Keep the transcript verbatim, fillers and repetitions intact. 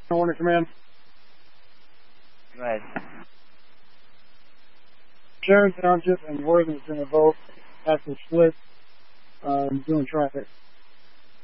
Warning command. Go ahead. Sharon Township and Worthington are both active split, um, doing traffic.